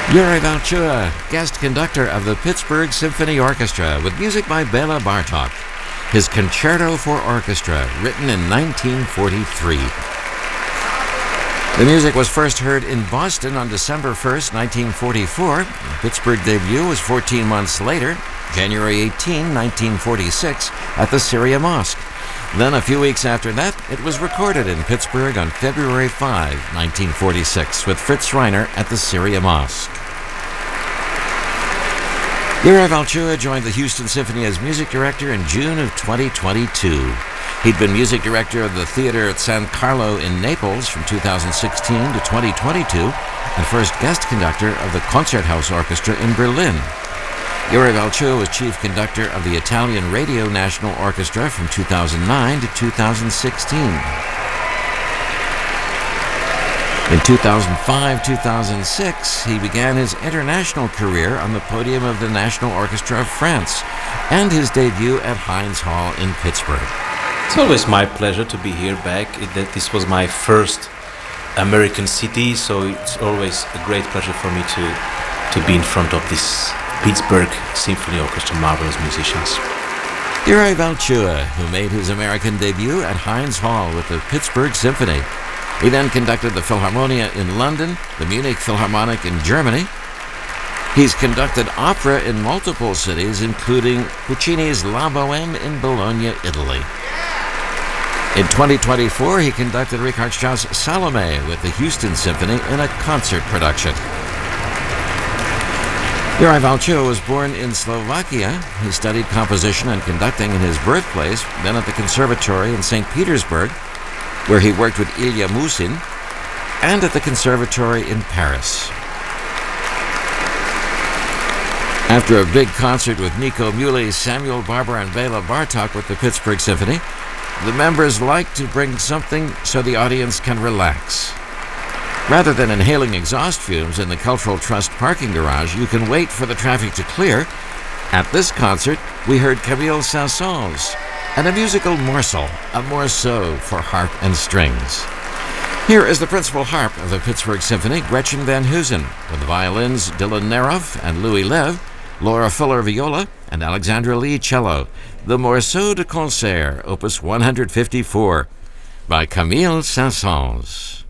Yuri Valchua, guest conductor of the Pittsburgh Symphony Orchestra with music by Bela Bartok. His Concerto for Orchestra, written in 1943. The music was first heard in Boston on December 1st, 1944. The Pittsburgh debut was 14 months later, January 18, 1946, at the Syria Mosque. Then, a few weeks after that, it was recorded in Pittsburgh on February 5, 1946, with Fritz Reiner at the Syria Mosque. Yuri Valchua joined the Houston Symphony as music director in June of 2022. He'd been music director of the theater at San Carlo in Naples from 2016 to 2022, and first guest conductor of the Concerthaus Orchestra in Berlin. Yuri Valchua was chief conductor of the Italian Radio National Orchestra from 2009 to 2016. In 2005-2006, he began his international career on the podium of the National Orchestra of France and his debut at Heinz Hall in Pittsburgh. It's always my pleasure to be here back. This was my first American city, so it's always a great pleasure for me to be in front of this Pittsburgh Symphony Orchestra, marvelous musicians. Yuri Valchua, who made his American debut at Heinz Hall with the Pittsburgh Symphony. He then conducted the Philharmonia in London, the Munich Philharmonic in Germany. He's conducted opera in multiple cities, including Puccini's La Bohème in Bologna, Italy. In 2024, he conducted Richard Strauss' Salome with the Houston Symphony in a concert production. Yuri Valchua was born in Slovakia. He studied composition and conducting in his birthplace, then at the Conservatory in St. Petersburg, where he worked with Ilya Musin, and at the Conservatory in Paris. After a big concert with Nico Muhly, Samuel Barber, and Bela Bartok with the Pittsburgh Symphony, the members like to bring something so the audience can relax. Rather than inhaling exhaust fumes in the Cultural Trust parking garage, you can wait for the traffic to clear. At this concert, we heard Camille Saint-Saëns and a musical morsel, a morceau for harp and strings. Here is the principal harp of the Pittsburgh Symphony, Gretchen Van Heusen, with the violins Dylan Neroff and Louis Lev, Laura Fuller viola, and Alexandra Lee cello, the Morceau de Concert, opus 154, by Camille Saint-Saëns.